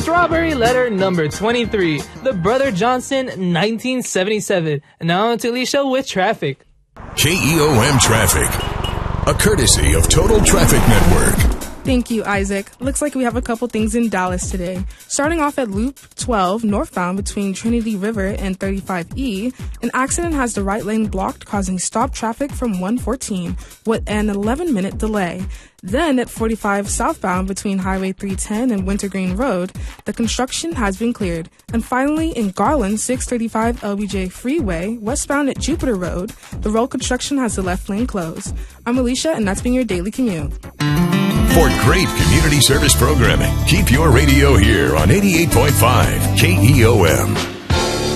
Strawberry Letter number 23, The Brother Johnson, 1977. Now on to Alicia with traffic. KEOM Traffic, a courtesy of Total Traffic Network. Thank you, Isaac. Looks like we have a couple things in Dallas today. Starting off at Loop 12, northbound between Trinity River and 35E, an accident has the right lane blocked, causing stop traffic from 114 with an 11-minute delay. Then at 45 southbound between Highway 310 and Wintergreen Road, the construction has been cleared. And finally, in Garland, 635 LBJ Freeway, westbound at Jupiter Road, the road construction has the left lane closed. I'm Alicia, and that's been your daily commute. For great community service programming, keep your radio here on 88.5 KEOM.